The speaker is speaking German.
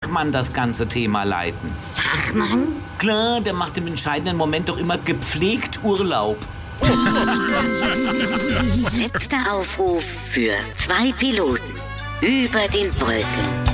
Fachmann das ganze Thema leiten. Fachmann? Klar, der macht im entscheidenden Moment doch immer gepflegt Urlaub. Letzter Aufruf für 2 Piloten über den Wolken.